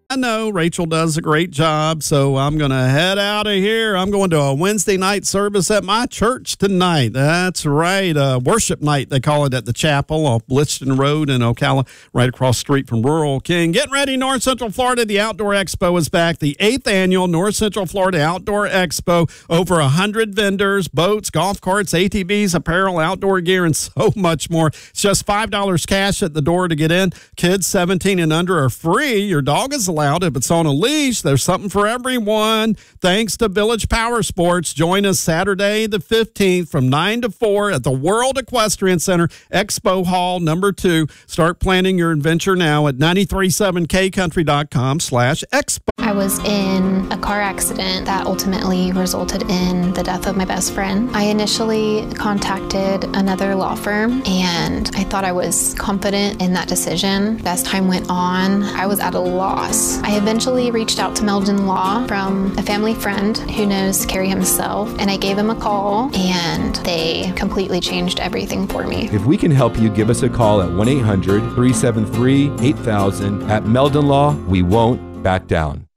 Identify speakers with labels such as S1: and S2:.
S1: I know Rachel does a great job, so I'm going to head out of here. I'm going to a Wednesday night service at my church tonight. That's right. Worship night, they call it, at the chapel off Blythton Road in Ocala, right across the street from Rural King. Getting ready, North Central Florida. The Outdoor Expo is back. The 8th annual North Central Florida Outdoor Expo. Over 100 vendors, boats, golf carts, ATVs, apparel, outdoor gear, and so much more. It's just $5 cash at the door to get in. Kids 17 and under are free. Your dog is allowed if it's on a leash. There's something for everyone. Thanks to Village Power Sports. Join us Saturday the 15th from 9 to 4 at the World Equestrian Center, Expo Hall number 2. Start planning your adventure now at 937kcountry.com/expo.
S2: I was in a car accident that ultimately resulted in the death of my best friend. I initially contacted another law firm and I thought I was confident in that decision. As time went on, I was at a loss. I eventually reached out to Meldon Law from a family friend who knows Kerry himself, and I gave him a call and they completely changed everything for me.
S3: If we can help you, give us a call at 1-800-373-8000. At Meldon Law, we won't back down.